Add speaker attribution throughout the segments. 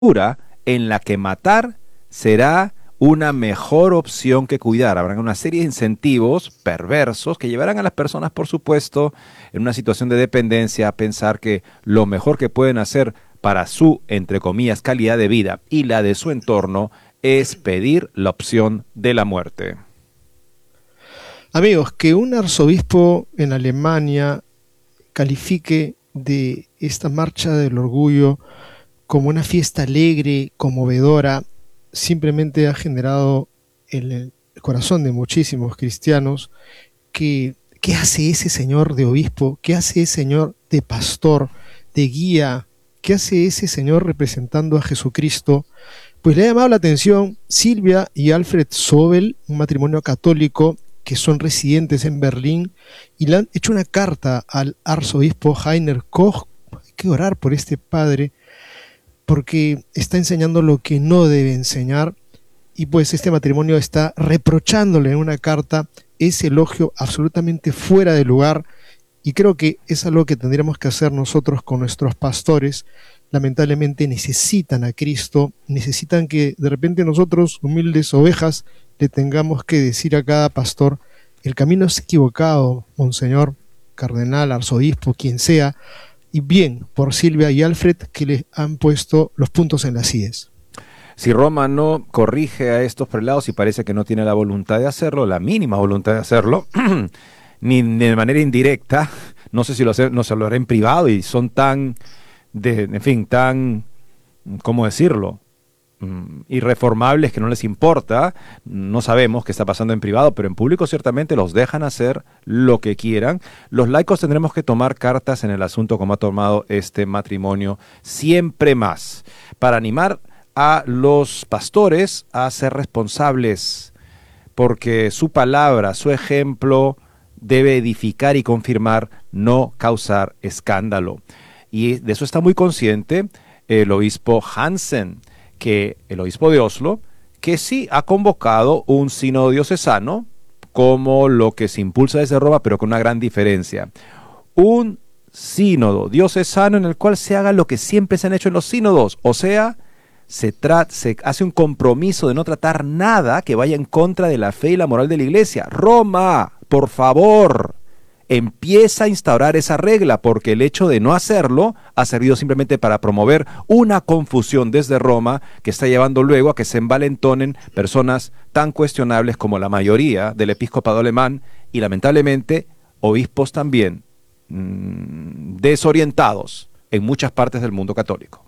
Speaker 1: en la que matar será una mejor opción que cuidar. Habrá una serie de incentivos perversos que llevarán a las personas, por supuesto, en una situación de dependencia a pensar que lo mejor que pueden hacer para su, entre comillas, calidad de vida y la de su entorno es pedir la opción de la muerte.
Speaker 2: Amigos, que un arzobispo en Alemania califique de esta marcha del orgullo como una fiesta alegre, conmovedora, simplemente ha generado en el corazón de muchísimos cristianos que ¿qué hace ese señor de obispo? ¿Qué hace ese señor de pastor, de guía? ¿Qué hace ese señor representando a Jesucristo? Pues le ha llamado la atención Silvia y Alfred Sobel, un matrimonio católico que son residentes en Berlín, y le han hecho una carta al arzobispo Heiner Koch. Hay que orar por este padre, porque está enseñando lo que no debe enseñar, y pues este matrimonio está reprochándole en una carta ese elogio absolutamente fuera de lugar, y creo que es algo que tendríamos que hacer nosotros con nuestros pastores. Lamentablemente necesitan a Cristo, necesitan que de repente nosotros, humildes ovejas, le tengamos que decir a cada pastor: el camino es equivocado, monseñor, cardenal, arzobispo, quien sea. Y bien por Silvia y Alfred, que les han puesto los puntos en las IES.
Speaker 1: Si Roma no corrige a estos prelados y parece que no tiene la voluntad de hacerlo, la mínima voluntad de hacerlo, ni de manera indirecta, no sé si no se lo hará en privado y son tan, tan, ¿cómo decirlo?, irreformables que no les importa. No sabemos qué está pasando en privado, pero en público ciertamente los dejan hacer lo que quieran. Los laicos tendremos que tomar cartas en el asunto como ha tomado este matrimonio siempre más, para animar a los pastores a ser responsables, porque su palabra, su ejemplo debe edificar y confirmar, no causar escándalo. Y de eso está muy consciente el obispo Hansen, que el obispo de Oslo, que sí ha convocado un sínodo diocesano, como lo que se impulsa desde Roma, pero con una gran diferencia. Un sínodo diocesano en el cual se haga lo que siempre se han hecho en los sínodos, o sea, se hace un compromiso de no tratar nada que vaya en contra de la fe y la moral de la Iglesia. Roma, por favor, empieza a instaurar esa regla, porque el hecho de no hacerlo ha servido simplemente para promover una confusión desde Roma que está llevando luego a que se envalentonen personas tan cuestionables como la mayoría del episcopado alemán y lamentablemente obispos también desorientados en muchas partes del mundo católico.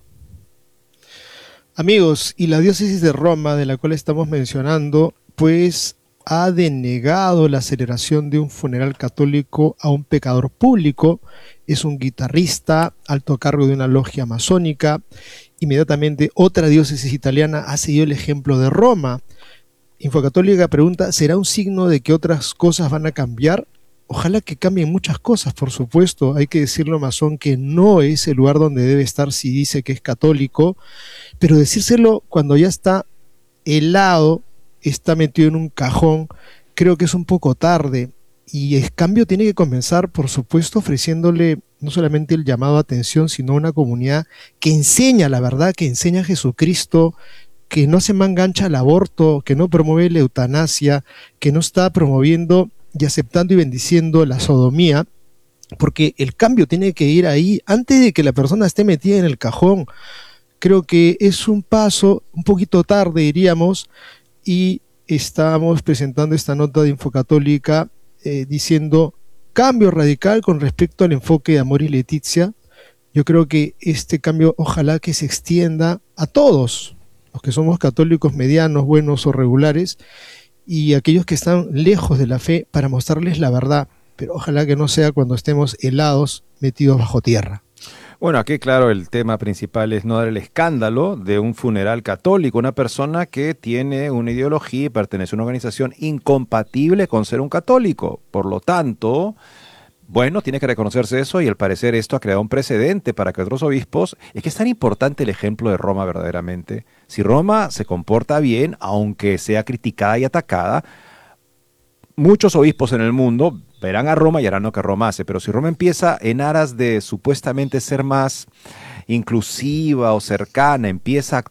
Speaker 2: Amigos, y la diócesis de Roma, de la cual estamos mencionando, pues ha denegado la celebración de un funeral católico a un pecador público. Es un guitarrista, alto cargo de una logia masónica. Inmediatamente otra diócesis italiana ha seguido el ejemplo de Roma. Infocatólica pregunta: ¿será un signo de que otras cosas van a cambiar? Ojalá que cambien muchas cosas, por supuesto. Hay que decirlo a masón que no es el lugar donde debe estar si dice que es católico, pero decírselo cuando ya está helado, está metido en un cajón, creo que es un poco tarde. Y el cambio tiene que comenzar, por supuesto, ofreciéndole no solamente el llamado a atención, sino una comunidad que enseña la verdad, que enseña a Jesucristo, que no se mangancha al aborto, que no promueve la eutanasia, que no está promoviendo y aceptando y bendiciendo la sodomía, porque el cambio tiene que ir ahí antes de que la persona esté metida en el cajón. Creo que es un paso un poquito tarde, diríamos, y estamos presentando esta nota de Infocatólica diciendo cambio radical con respecto al enfoque de Amoris Laetitia. Yo creo que este cambio ojalá que se extienda a todos los que somos católicos medianos, buenos o regulares, y aquellos que están lejos de la fe, para mostrarles la verdad, pero ojalá que no sea cuando estemos helados, metidos bajo tierra.
Speaker 1: Bueno, aquí claro, el tema principal es no dar el escándalo de un funeral católico, una persona que tiene una ideología y pertenece a una organización incompatible con ser un católico. Por lo tanto, bueno, tiene que reconocerse eso, y al parecer esto ha creado un precedente para que otros obispos... Es que es tan importante el ejemplo de Roma verdaderamente. Si Roma se comporta bien, aunque sea criticada y atacada, muchos obispos en el mundo verán a Roma y harán lo que Roma hace, pero si Roma empieza en aras de supuestamente ser más inclusiva o cercana, empieza a